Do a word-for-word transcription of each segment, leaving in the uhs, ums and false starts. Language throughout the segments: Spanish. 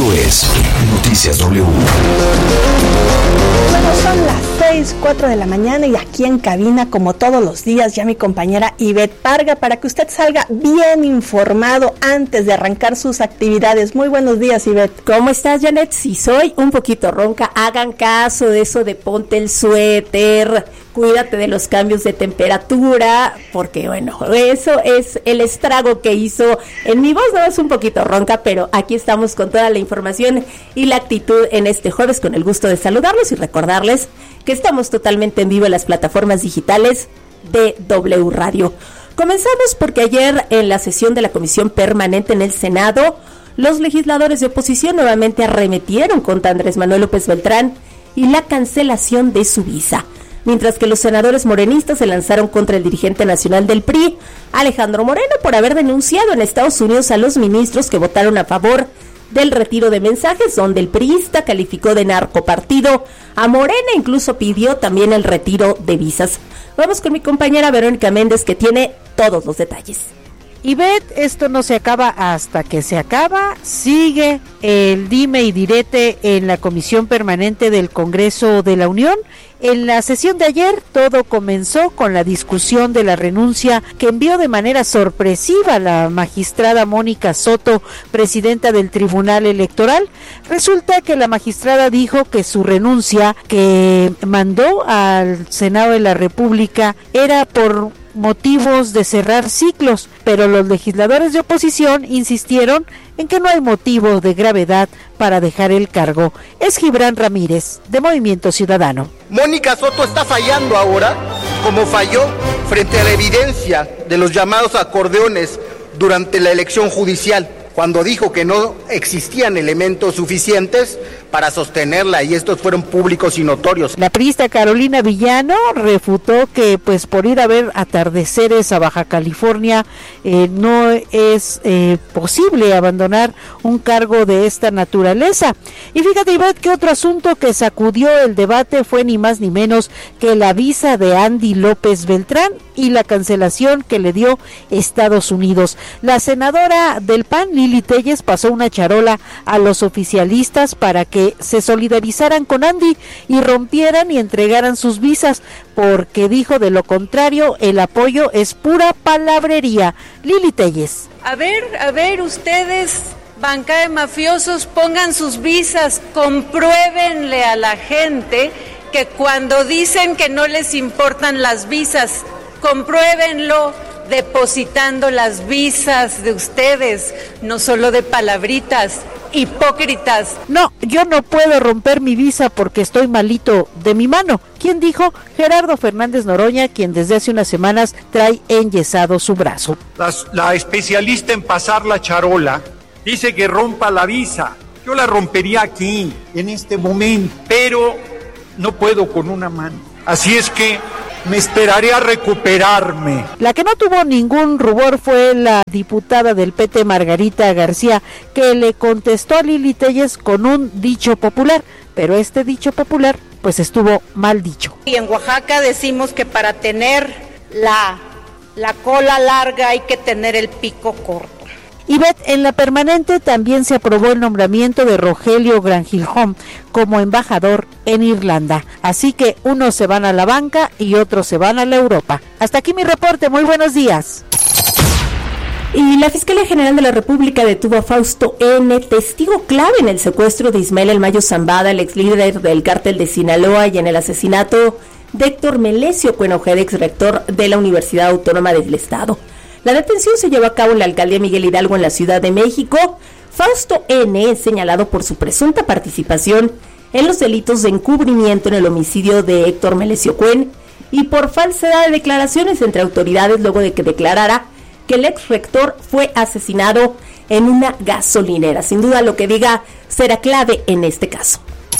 Esto es Noticias W. Bueno, son las seis, cuatro de la mañana y aquí en cabina, como todos los días, ya mi compañera Ivette Parga, para que usted salga bien informado antes de arrancar sus actividades. Muy buenos días, Ivette. ¿Cómo estás, Janet? Si soy un poquito ronca, hagan caso de eso de ponte el suéter, cuídate de los cambios de temperatura, porque bueno, eso es el estrago que hizo en mi voz. No es un poquito ronca, pero aquí estamos con toda la información y la actitud en este jueves, con el gusto de saludarlos y recordarles que estamos totalmente en vivo en las plataformas digitales de W Radio. Comenzamos porque ayer en la sesión de la Comisión Permanente en el Senado, los legisladores de oposición nuevamente arremetieron contra Andrés Manuel López Beltrán y la cancelación de su visa, mientras que los senadores morenistas se lanzaron contra el dirigente nacional del P R I, Alejandro Moreno, por haber denunciado en Estados Unidos a los ministros que votaron a favor del retiro de mensajes, donde el priista calificó de narcopartido a Morena, incluso pidió también el retiro de visas. Vamos con mi compañera Verónica Méndez, que tiene todos los detalles. Ivette, esto no se acaba hasta que se acaba. Sigue el dime y direte en la Comisión Permanente del Congreso de la Unión. En la sesión de ayer todo comenzó con la discusión de la renuncia que envió de manera sorpresiva la magistrada Mónica Soto, presidenta del Tribunal Electoral. Resulta que la magistrada dijo que su renuncia que mandó al Senado de la República era por motivos de cerrar ciclos, pero los legisladores de oposición insistieron en que no hay motivo de gravedad para dejar el cargo. Es Gibran Ramírez, de Movimiento Ciudadano. Mónica Soto está fallando ahora, como falló frente a la evidencia de los llamados acordeones durante la elección judicial, cuando dijo que no existían elementos suficientes para sostenerla, y estos fueron públicos y notorios. La priista Carolina Villano refutó que pues por ir a ver atardeceres a Baja California eh, no es eh, posible abandonar un cargo de esta naturaleza. Y fíjate, Ivette, que otro asunto que sacudió el debate fue ni más ni menos que la visa de Andy López Beltrán y la cancelación que le dio Estados Unidos. La senadora del P A N, Lili Téllez, pasó una charola a los oficialistas para que se solidarizaran con Andy y rompieran y entregaran sus visas, porque dijo de lo contrario el apoyo es pura palabrería. Lili Téllez. A ver, a ver, ustedes, banca de mafiosos, pongan sus visas, compruébenle a la gente que cuando dicen que no les importan las visas, compruébenlo depositando las visas de ustedes, no solo de palabritas, hipócritas. No, yo no puedo romper mi visa porque estoy malito de mi mano. ¿Quién dijo? Gerardo Fernández Noroña, quien desde hace unas semanas trae enyesado su brazo. La, la especialista en pasar la charola dice que rompa la visa. Yo la rompería aquí, en este momento, pero no puedo con una mano. Así es que me esperaré a recuperarme. La que no tuvo ningún rubor fue la diputada del P T, Margarita García, que le contestó a Lili Téllez con un dicho popular, pero este dicho popular pues estuvo mal dicho. Y en Oaxaca decimos que para tener la, la cola larga hay que tener el pico corto. Ivette, en la permanente también se aprobó el nombramiento de Rogelio Granjilhom como embajador en Irlanda. Así que unos se van a la banca y otros se van a la Europa. Hasta aquí mi reporte, muy buenos días. Y la Fiscalía General de la República detuvo a Fausto N., testigo clave en el secuestro de Ismael El Mayo Zambada, el ex líder del cártel de Sinaloa, y en el asesinato de Héctor Melesio Cuen Ojeda, ex rector de la Universidad Autónoma del Estado. La detención se llevó a cabo en la alcaldía Miguel Hidalgo en la Ciudad de México. Fausto N. es señalado por su presunta participación en los delitos de encubrimiento en el homicidio de Héctor Melesio Cuen y por falsedad de declaraciones entre autoridades luego de que declarara que el ex rector fue asesinado en una gasolinera. Sin duda lo que diga será clave en este caso.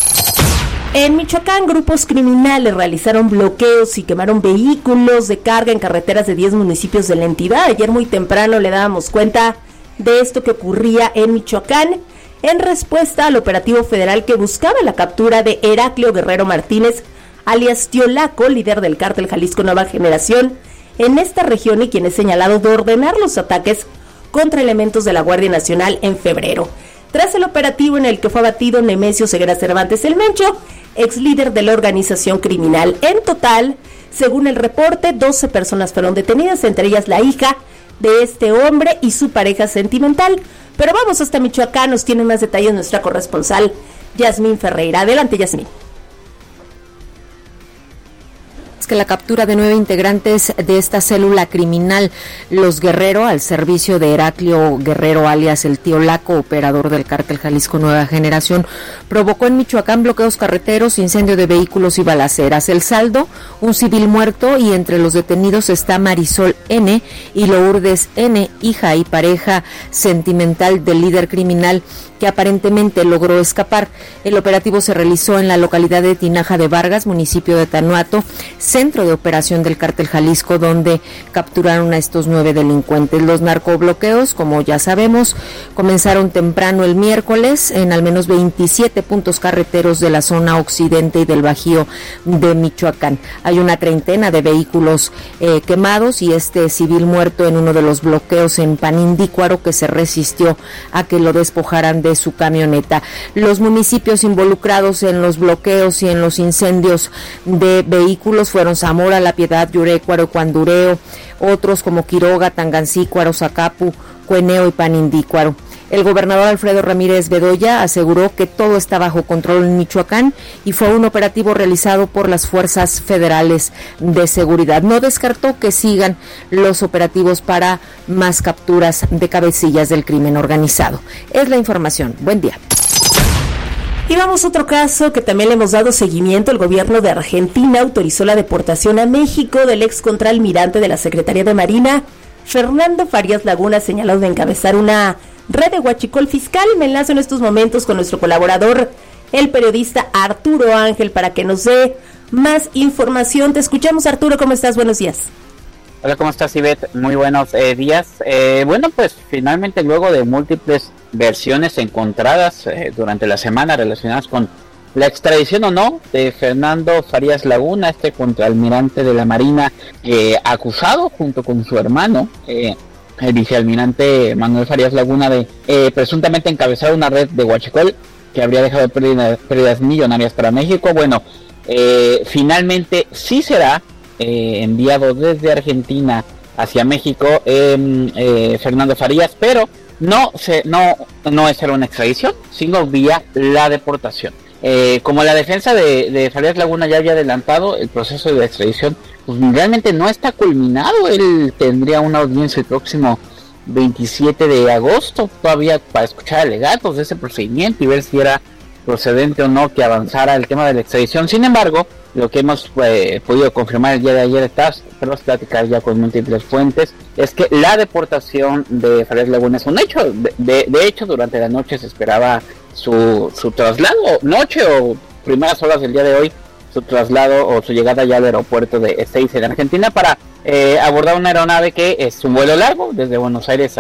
En Michoacán, grupos criminales realizaron bloqueos y quemaron vehículos de carga en carreteras de diez municipios de la entidad. Ayer muy temprano le dábamos cuenta de esto que ocurría en Michoacán en respuesta al operativo federal que buscaba la captura de Heraclio Guerrero Martínez, alias Tiolaco, líder del cártel Jalisco Nueva Generación, en esta región, y quien es señalado de ordenar los ataques contra elementos de la Guardia Nacional en febrero. tras el operativo en el que fue abatido Nemesio Ceguera Cervantes el Mencho, ex líder de la organización criminal. En total, según el reporte, doce personas fueron detenidas, entre ellas la hija de este hombre y su pareja sentimental. Pero vamos hasta Michoacán, nos tiene más detalles nuestra corresponsal Yasmín Ferreira. Adelante, Yasmín. Que la captura de nueve integrantes de esta célula criminal, los Guerrero, al servicio de Heraclio Guerrero, alias el Tío Laco, operador del cártel Jalisco Nueva Generación, provocó en Michoacán bloqueos carreteros, incendio de vehículos y balaceras. El saldo, un civil muerto, y entre los detenidos está Marisol N. y Lourdes N., hija y pareja sentimental del líder criminal, que aparentemente logró escapar. El operativo se realizó en la localidad de Tinaja de Vargas, municipio de Tanuato, centro de operación del cártel Jalisco, donde capturaron a estos nueve delincuentes. Los narcobloqueos, como ya sabemos, comenzaron temprano el miércoles en al menos veintisiete puntos carreteros de la zona occidente y del Bajío de Michoacán. Hay una treintena de vehículos eh, quemados y este civil muerto en uno de los bloqueos en Panindícuaro, que se resistió a que lo despojaran de su camioneta. Los municipios involucrados en los bloqueos y en los incendios de vehículos fueron Zamora, La Piedad, Yurécuaro, Cuandureo, otros como Quiroga, Tangancícuaro, Zacapu, Cueneo y Panindícuaro. El gobernador Alfredo Ramírez Bedoya aseguró que todo está bajo control en Michoacán y fue un operativo realizado por las fuerzas federales de seguridad. No descartó que sigan los operativos para más capturas de cabecillas del crimen organizado. Es la información. Buen día. Y vamos a otro caso que también le hemos dado seguimiento. El gobierno de Argentina autorizó la deportación a México del ex contraalmirante de la Secretaría de Marina, Fernando Farías Laguna, señalado de encabezar una red de huachicol fiscal. Me enlazo en estos momentos con nuestro colaborador, el periodista Arturo Ángel, para que nos dé más información. Te escuchamos, Arturo. ¿Cómo estás? Buenos días. Hola, ¿cómo estás, Ivette? Muy buenos eh, días. Eh, bueno, pues finalmente, luego de múltiples versiones encontradas eh, durante la semana relacionadas con la extradición o no de Fernando Farías Laguna, este contraalmirante de la Marina, eh, acusado junto con su hermano, eh, el vicealmirante Manuel Farías Laguna, de eh, presuntamente encabezar una red de huachicol que habría dejado pérdidas, pérdidas millonarias para México. Bueno, eh, finalmente sí será Eh, enviado desde Argentina hacia México eh, eh, Fernando Farías, pero no se no no es solo una extradición, sino vía la deportación. Eh, como la defensa de, de Farías Laguna ya había adelantado, el proceso de extradición pues realmente no está culminado. Él tendría una audiencia el próximo veintisiete de agosto todavía para escuchar alegatos de ese procedimiento y ver si era procedente o no que avanzara el tema de la extradición. Sin embargo, lo que hemos eh, podido confirmar el día de ayer, tras platicar ya con múltiples fuentes, es que la deportación de Farías Laguna es un hecho. De, de, de hecho, durante la noche se esperaba su, su traslado, noche o primeras horas del día de hoy, su traslado o su llegada ya al aeropuerto de Ezeiza en Argentina para eh, abordar una aeronave que es un vuelo largo desde Buenos Aires a